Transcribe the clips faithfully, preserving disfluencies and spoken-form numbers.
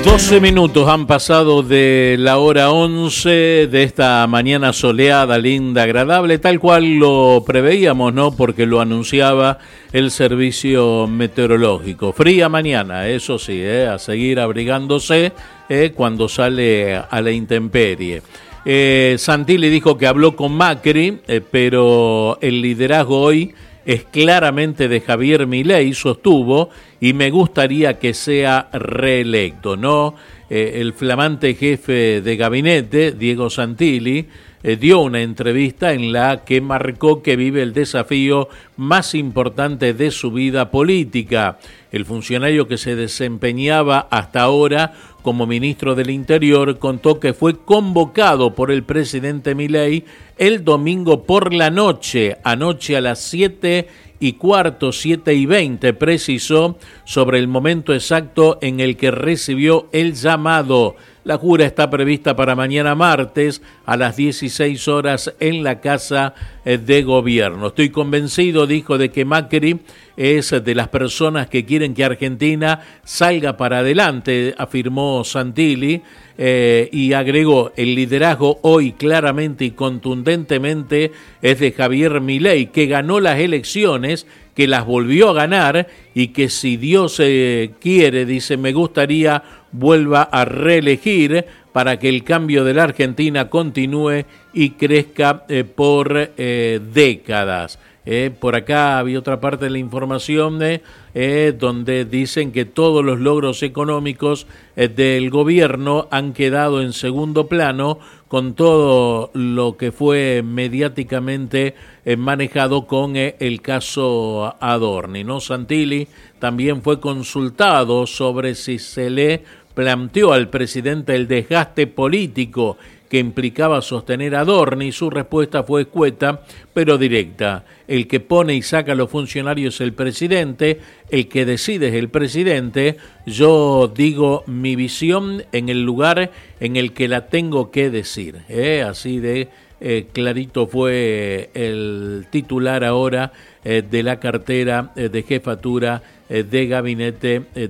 doce minutos han pasado de la hora once de esta mañana soleada, linda, agradable, tal cual lo preveíamos, ¿no? Porque lo anunciaba el servicio meteorológico. Fría mañana, eso sí, ¿eh? A seguir abrigándose ¿eh? Cuando sale a la intemperie. Eh, Santilli dijo que habló con Macri, eh, pero el liderazgo hoy es claramente de Javier Milei, sostuvo, y me gustaría que sea reelecto, ¿no? Eh, el flamante jefe de gabinete, Diego Santilli, eh, dio una entrevista en la que marcó que vive el desafío más importante de su vida política. El funcionario que se desempeñaba hasta ahora como ministro del Interior contó que fue convocado por el presidente Milei el domingo por la noche, anoche a las siete y cuarto, siete y veinte, precisó sobre el momento exacto en el que recibió el llamado. La jura está prevista para mañana martes a las dieciséis horas en la Casa de Gobierno. Estoy convencido, dijo, de que Macri es de las personas que quieren que Argentina salga para adelante, afirmó Santilli, eh, y agregó, el liderazgo hoy claramente y contundentemente es de Javier Milei, que ganó las elecciones, que las volvió a ganar y que si Dios eh, quiere, dice, me gustaría vuelva a reelegir para que el cambio de la Argentina continúe y crezca eh, por eh, décadas. Eh, por acá había otra parte de la información eh, eh, donde dicen que todos los logros económicos eh, del gobierno han quedado en segundo plano con todo lo que fue mediáticamente eh, manejado con eh, el caso Adorni, ¿no? Santilli también fue consultado sobre si se le planteó al presidente el desgaste político que implicaba sostener a Adorni. Su respuesta fue escueta, pero directa. El que pone y saca a los funcionarios es el presidente, el que decide es el presidente. Yo digo mi visión en el lugar en el que la tengo que decir. ¿eh? Así de eh, clarito fue el titular ahora eh, de la cartera eh, de jefatura eh, de gabinete eh,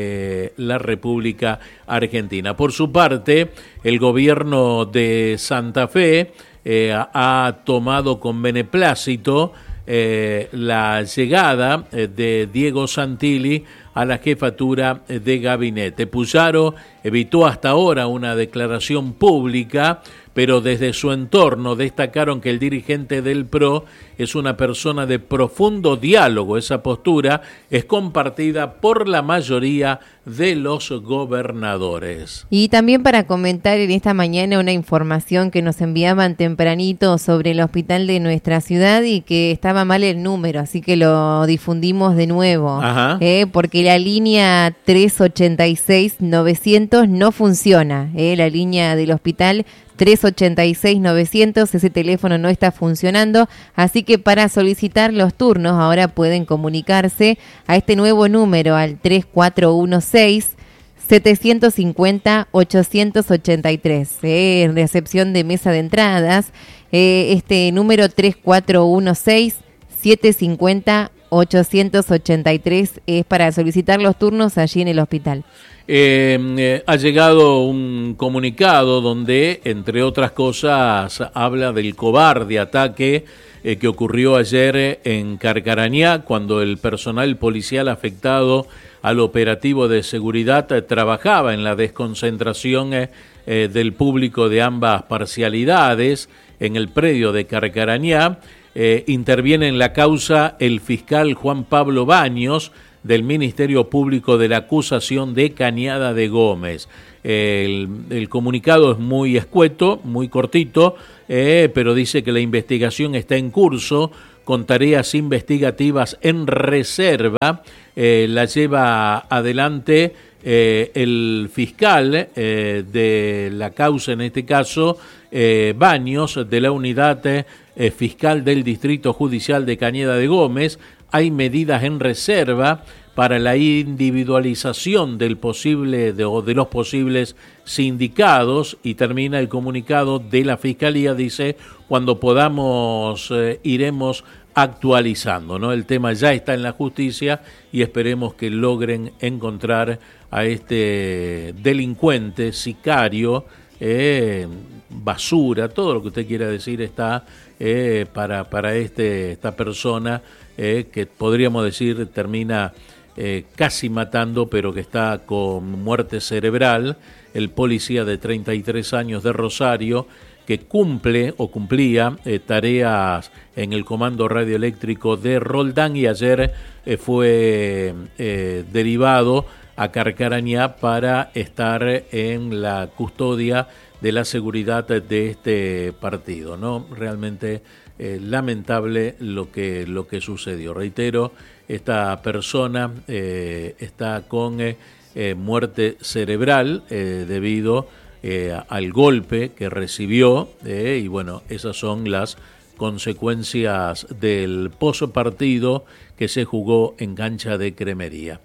de la República Argentina. Por su parte, el gobierno de Santa Fe eh, ha tomado con beneplácito eh, la llegada eh, de Diego Santilli a la jefatura de gabinete. Puyaro evitó hasta ahora una declaración pública, pero desde su entorno destacaron que el dirigente del P R O es una persona de profundo diálogo. Esa postura es compartida por la mayoría de los gobernadores. Y también para comentar en esta mañana una información que nos enviaban tempranito sobre el hospital de nuestra ciudad y que estaba mal el número, así que lo difundimos de nuevo, eh, porque la línea tres ochenta y seis novecientos no funciona, eh, la línea del hospital tres ochenta y seis novecientos, ese teléfono no está funcionando, así que para solicitar los turnos ahora pueden comunicarse a este nuevo número, al tres cuatro uno seis, siete cinco cero, ocho ocho tres, eh, en recepción de mesa de entradas, eh, este número tres cuatro uno seis, siete cinco cero, ocho ocho tres es para solicitar los turnos allí en el hospital. Eh, eh, ha llegado un comunicado donde, entre otras cosas, habla del cobarde ataque eh, que ocurrió ayer en Carcarañá, cuando el personal policial afectado al operativo de seguridad eh, trabajaba en la desconcentración eh, eh, del público de ambas parcialidades en el predio de Carcarañá. Eh, interviene en la causa el fiscal Juan Pablo Baños, del Ministerio Público de la acusación de Cañada de Gómez. El, el comunicado es muy escueto, muy cortito, eh, pero dice que la investigación está en curso, con tareas investigativas en reserva. Eh, la lleva adelante eh, el fiscal eh, de la causa, en este caso, eh, Baños, de la unidad eh, fiscal del Distrito Judicial de Cañada de Gómez. Hay medidas en reserva para la individualización del posible de, o de los posibles sindicados, y termina el comunicado de la Fiscalía, dice, cuando podamos eh, iremos actualizando, ¿no? El tema ya está en la justicia y esperemos que logren encontrar a este delincuente, sicario, eh, basura, todo lo que usted quiera decir está eh, para, para este, esta persona eh, que podríamos decir termina eh, casi matando, pero que está con muerte cerebral, el policía de treinta y tres años de Rosario, que cumple o cumplía eh, tareas en el comando radioeléctrico de Roldán y ayer eh, fue eh, derivado a Carcarañá para estar en la custodia de la seguridad de este partido, ¿no? Realmente eh, lamentable lo que, lo que sucedió. Reitero, esta persona eh, está con eh, eh, muerte cerebral eh, debido Eh, al golpe que recibió eh, y bueno, esas son las consecuencias del pospartido que se jugó en cancha de Cremería.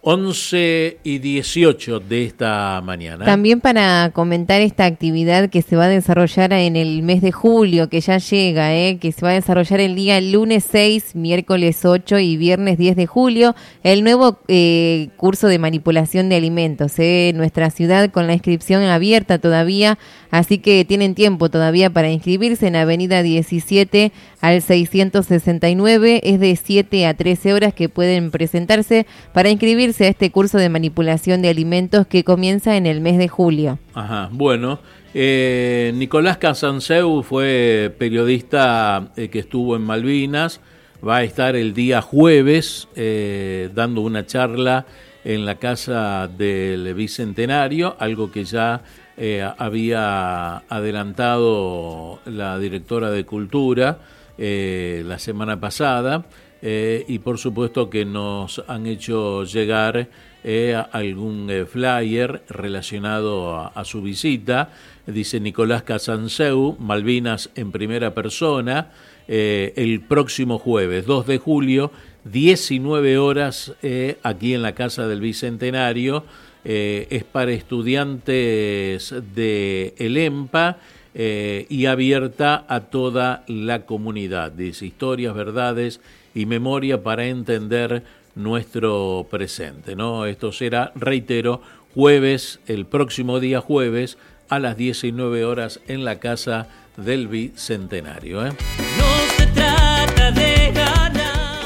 once y dieciocho de esta mañana. También para comentar esta actividad que se va a desarrollar en el mes de julio, que ya llega, eh, que se va a desarrollar el día lunes seis, miércoles ocho y viernes diez de julio, el nuevo eh, curso de manipulación de alimentos eh, en nuestra ciudad, con la inscripción abierta todavía, así que tienen tiempo todavía para inscribirse en Avenida diecisiete al seiscientos sesenta y nueve, es de siete a trece horas que pueden presentarse para inscribirse a este curso de manipulación de alimentos que comienza en el mes de julio. Ajá, bueno, eh, Nicolás Casanseu fue periodista eh, que estuvo en Malvinas, va a estar el día jueves eh, dando una charla en la Casa del Bicentenario, algo que ya eh, había adelantado la directora de Cultura eh, la semana pasada. Eh, y por supuesto que nos han hecho llegar eh, algún eh, flyer relacionado a, a su visita. Dice Nicolás Casanseu, Malvinas en primera persona, eh, el próximo jueves dos de julio, diecinueve horas, eh, aquí en la Casa del Bicentenario. Eh, es para estudiantes de el EMPA eh, y abierta a toda la comunidad. Dice, historias, verdades y memoria para entender nuestro presente, ¿no? Esto será, reitero, jueves, el próximo día jueves, a las diecinueve horas en la Casa del Bicentenario, ¿eh? No se trata de ganar.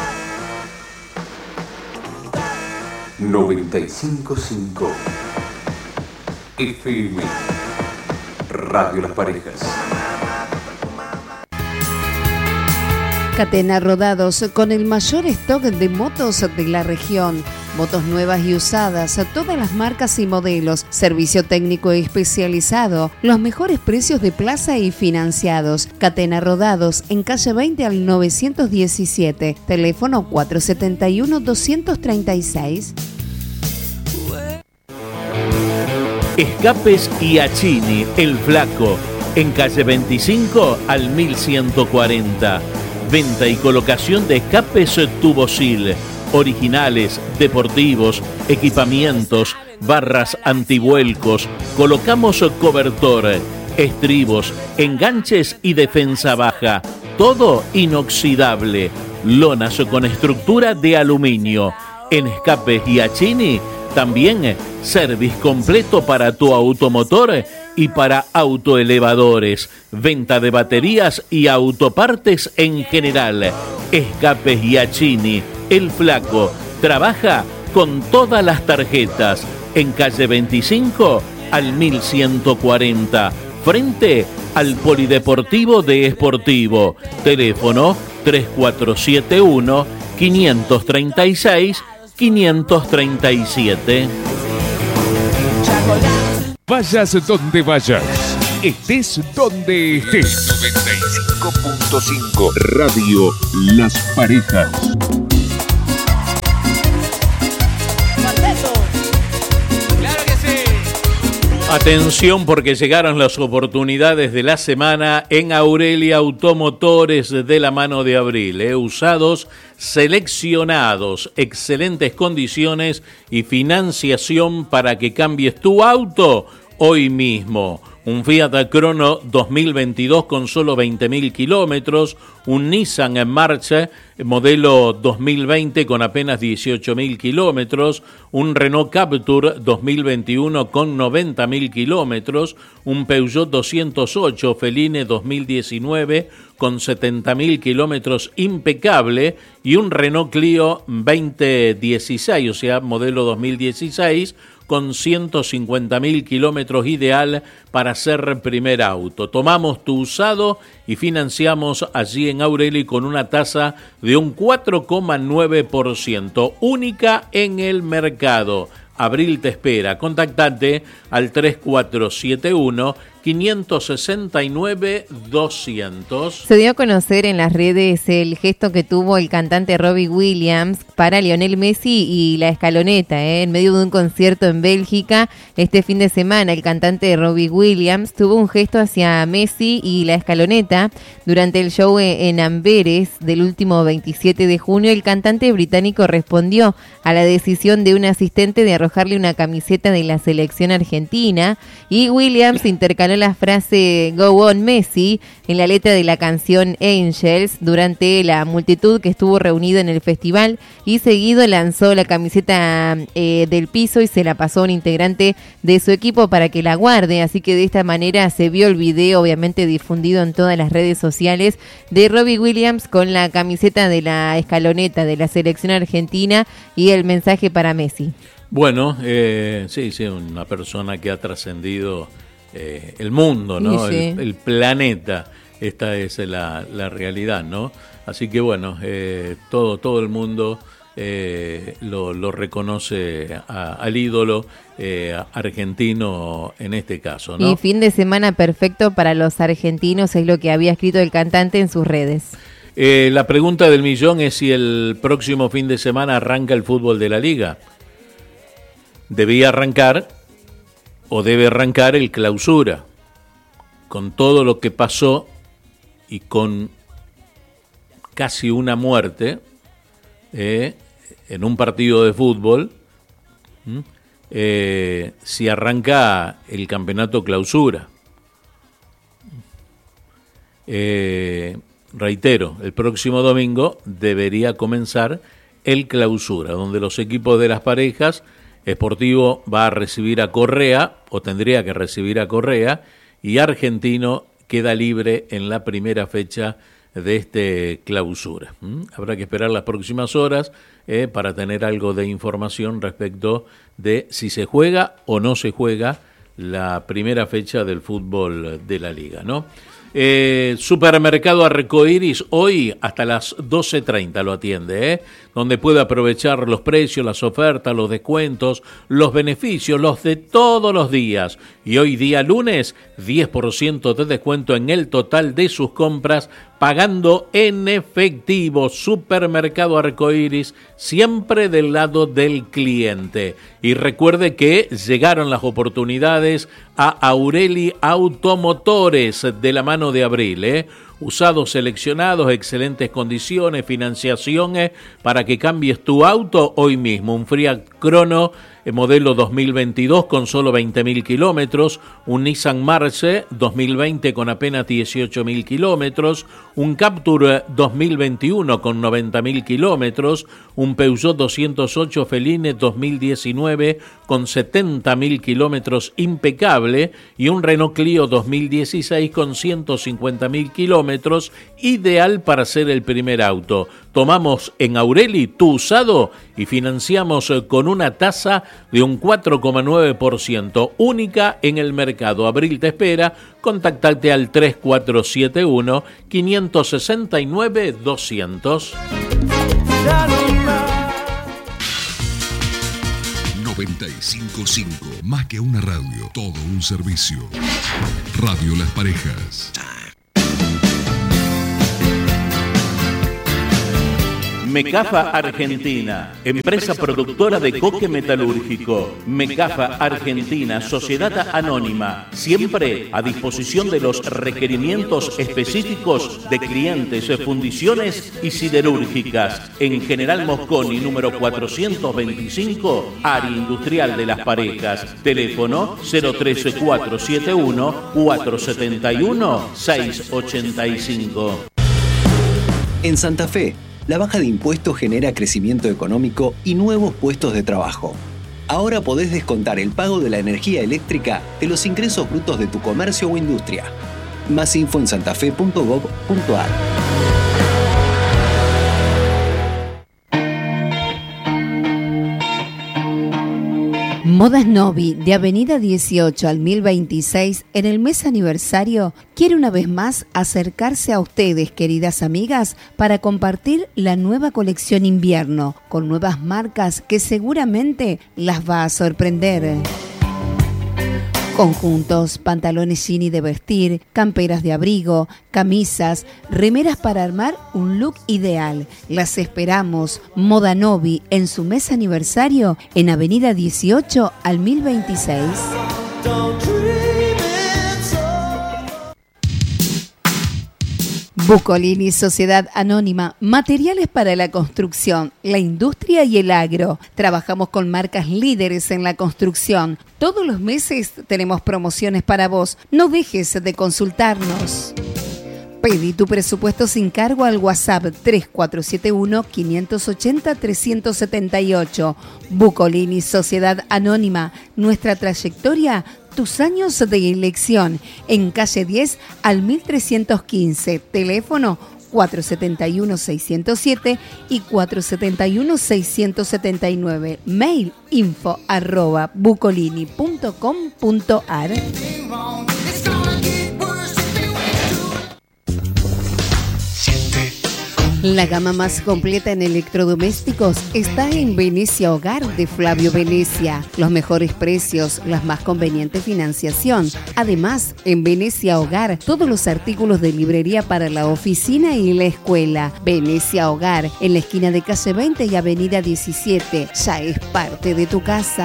noventa y cinco punto cinco F M Radio Las Parejas. Catena Rodados, con el mayor stock de motos de la región. Motos nuevas y usadas, todas las marcas y modelos. Servicio técnico especializado. Los mejores precios de plaza y financiados. Catena Rodados, en calle veinte al novecientos diecisiete. Teléfono cuatro siete uno, dos tres seis. Escapes Iachini, El Flaco, en calle veinticinco al mil ciento cuarenta. Venta y colocación de escapes Tubosil, originales, deportivos, equipamientos, barras antivuelcos, colocamos cobertor, estribos, enganches y defensa baja, todo inoxidable, lonas con estructura de aluminio. En Escapes Iachini también service completo para tu automotor y para autoelevadores, venta de baterías y autopartes en general. Escapes Iachini, El Flaco, trabaja con todas las tarjetas, en calle veinticinco al mil ciento cuarenta, frente al Polideportivo de Esportivo. Teléfono tres cuatro siete uno, cinco tres seis, cinco tres siete. Vayas donde vayas, estés donde estés. noventa y cinco punto cinco Radio Las Parejas. Claro que sí. Atención, porque llegaron las oportunidades de la semana en Aurelia Automotores de la mano de Abril. Eh, usados seleccionados, excelentes condiciones y financiación para que cambies tu auto hoy mismo. un Fiat Crono dos mil veintidós con solo veinte mil kilómetros, un Nissan en marcha, modelo dos mil veinte con apenas dieciocho mil kilómetros, un Renault Captur dos mil veintiuno con noventa mil kilómetros, un Peugeot doscientos ocho Feline dos mil diecinueve con setenta mil kilómetros impecable y un Renault Clio veinte dieciséis, o sea, modelo dos mil dieciséis, con ciento cincuenta mil kilómetros ideal para ser primer auto. Tomamos tu usado y financiamos allí en Aureli con una tasa de un cuatro coma nueve por ciento, única en el mercado. Abril te espera. Contactate al tres cuatro siete uno, cinco seis nueve, doscientos. Se dio a conocer en las redes el gesto que tuvo el cantante Robbie Williams para Lionel Messi y la escaloneta, ¿eh? En medio de un concierto en Bélgica este fin de semana. El cantante Robbie Williams tuvo un gesto hacia Messi y la escaloneta durante el show en Amberes del último veintisiete de junio. El cantante británico respondió a la decisión de un asistente de arrojarle una camiseta de la selección argentina y Williams intercaló la frase "Go on Messi" en la letra de la canción Angels durante la multitud que estuvo reunida en el festival y seguido lanzó la camiseta eh, del piso y se la pasó a un integrante de su equipo para que la guarde, así que de esta manera se vio el video obviamente difundido en todas las redes sociales de Robbie Williams con la camiseta de la escaloneta de la selección argentina y el mensaje para Messi. Bueno, eh, sí, sí, una persona que ha trascendido Eh, el mundo, ¿no? Sí, sí. El, el planeta, esta es la, la realidad, ¿no? Así que bueno, eh, todo, todo el mundo eh, lo, lo reconoce a, al ídolo eh, argentino en este caso, ¿no? Y fin de semana perfecto para los argentinos, es lo que había escrito el cantante en sus redes. Eh, la pregunta del millón es si el próximo fin de semana arranca el fútbol de la Liga. Debía arrancar o debe arrancar el Clausura, con todo lo que pasó y con casi una muerte eh, en un partido de fútbol, eh, si arranca el campeonato Clausura. Eh, reitero, el próximo domingo debería comenzar el Clausura, donde los equipos de las parejas, Sportivo va a recibir a Correa, o tendría que recibir a Correa, y Argentino queda libre en la primera fecha de este Clausura. ¿Mm? Habrá que esperar las próximas horas eh, para tener algo de información respecto de si se juega o no se juega la primera fecha del fútbol de la Liga, ¿no? Eh, Supermercado Arcoiris hoy hasta las doce treinta lo atiende, ¿eh? Donde puede aprovechar los precios, las ofertas, los descuentos, los beneficios, los de todos los días. Y hoy día lunes, diez por ciento de descuento en el total de sus compras, pagando en efectivo. Supermercado Arcoiris, siempre del lado del cliente. Y recuerde que llegaron las oportunidades a Aureli Automotores de la mano de Abril, ¿eh? Usados seleccionados, excelentes condiciones, financiaciones para que cambies tu auto hoy mismo. Un Fiat Crono modelo dos mil veintidós con solo veinte mil kilómetros, un Nissan Marche dos mil veinte con apenas dieciocho mil kilómetros, un Captur dos mil veintiuno con noventa mil kilómetros, un Peugeot doscientos ocho Feline dos mil diecinueve con setenta mil kilómetros impecable y un Renault Clio dos mil dieciséis con ciento cincuenta mil kilómetros, ideal para ser el primer auto. Tomamos en Aureli tu usado y financiamos con una tasa de un cuatro coma nueve por ciento, única en el mercado. Abril te espera. Contactate al tres cuatro siete uno, cinco seis nueve, doscientos. noventa y cinco punto cinco, más que una radio, todo un servicio. Radio Las Parejas. Mecafa Argentina, empresa productora de coque metalúrgico. Mecafa Argentina, sociedad anónima, siempre a disposición de los requerimientos específicos de clientes, fundiciones y siderúrgicas. En General Mosconi, número cuatrocientos veinticinco, área industrial de Las Parejas. Teléfono cero trece, cuatrocientos setenta y uno, cuatrocientos setenta y uno, seiscientos ochenta y cinco. En Santa Fe, la baja de impuestos genera crecimiento económico y nuevos puestos de trabajo. Ahora podés descontar el pago de la energía eléctrica de los ingresos brutos de tu comercio o industria. Más info en santafe punto gob punto ar. Modas Novi, de Avenida dieciocho al mil veintiséis, en el mes aniversario, quiere una vez más acercarse a ustedes, queridas amigas, para compartir la nueva colección invierno, con nuevas marcas que seguramente las va a sorprender. Conjuntos, pantalones jean de vestir, camperas de abrigo, camisas, remeras para armar un look ideal. Las esperamos. Moda Novi en su mes aniversario en Avenida dieciocho al mil veintiséis. Bucolini, Sociedad Anónima, materiales para la construcción, la industria y el agro. Trabajamos con marcas líderes en la construcción. Todos los meses tenemos promociones para vos. No dejes de consultarnos. Pedí tu presupuesto sin cargo al WhatsApp tres cuatro siete uno, cinco ocho cero, tres siete ocho. Bucolini, Sociedad Anónima, nuestra trayectoria, tus años de elección, en calle diez al mil trescientos quince, teléfono cuatrocientos setenta y uno, seiscientos siete y cuatrocientos setenta y uno, seiscientos setenta y nueve, mail info arroba bucolini punto com punto ar. La gama más completa en electrodomésticos está en Venecia Hogar de Flavio Venecia. Los mejores precios, la más conveniente financiación. Además, en Venecia Hogar, todos los artículos de librería para la oficina y la escuela. Venecia Hogar, en la esquina de calle veinte y avenida diecisiete. Ya es parte de tu casa.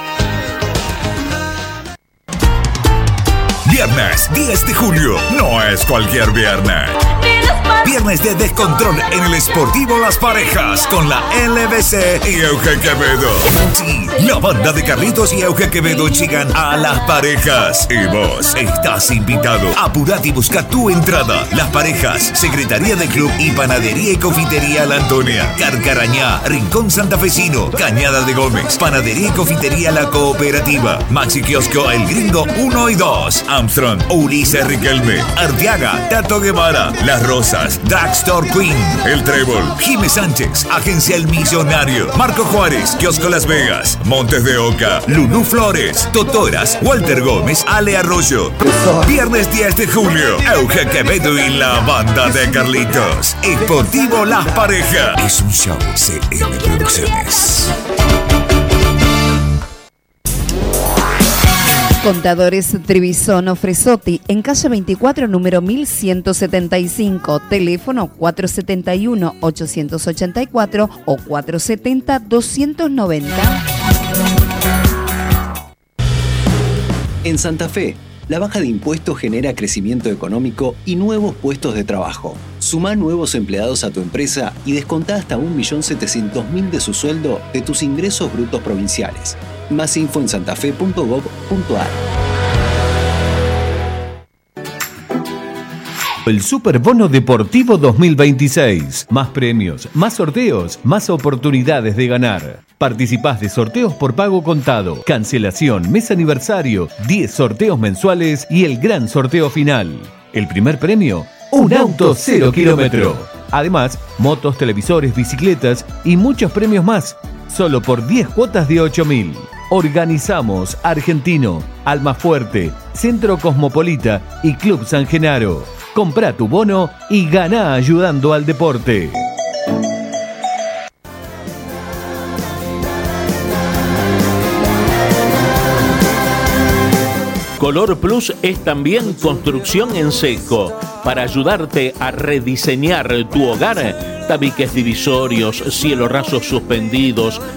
Viernes diez de julio, no es cualquier viernes. Viernes de descontrol en el Sportivo Las Parejas con la L B C y Euge Quevedo. Sí, la banda de Carlitos y Euge Quevedo llegan a Las Parejas y vos estás invitado. Apurate y busca tu entrada. Las Parejas, Secretaría de Club y Panadería y Confitería La Antonia, Carcarañá, Rincón Santafesino, Cañada de Gómez, Panadería y Confitería La Cooperativa, Maxi Kiosco El Gringo uno y dos, Armstrong, Ulises Riquelme, Arteaga, Tato Guevara, Las Rosas, Drugstore Queen, El Trébol, Jimé Sánchez, Agencia El Millonario, Marco Juárez, Kiosco Las Vegas, Montes de Oca, Lulú Flores, Totoras, Walter Gómez, Ale Arroyo. Viernes diez de julio, Euge Quevedo y la banda de Carlitos. Sportivo Las Parejas. Es un show C M Producciones. Contadores Trevisono Fresotti, en calle veinticuatro, número mil ciento setenta y cinco, teléfono cuatrocientos setenta y uno, ochocientos ochenta y cuatro o cuatrocientos setenta, doscientos noventa. En Santa Fe, la baja de impuestos genera crecimiento económico y nuevos puestos de trabajo. Sumá nuevos empleados a tu empresa y descontá hasta un millón setecientos mil de su sueldo de tus ingresos brutos provinciales. Más info en santafe punto gob punto ar. El Superbono Deportivo dos mil veintiséis. Más premios, más sorteos, más oportunidades de ganar. Participás de sorteos por pago contado, cancelación, mes aniversario, diez sorteos mensuales y el gran sorteo final. El primer premio, un auto cero kilómetro. Además, motos, televisores, bicicletas y muchos premios más. Solo por diez cuotas de ocho mil. Organizamos Argentino, Almafuerte, Centro Cosmopolita y Club San Genaro. Comprá tu bono y ganá ayudando al deporte. Color Plus es también construcción en seco. Para ayudarte a rediseñar tu hogar, tabiques divisorios, cielo rasos suspendidos,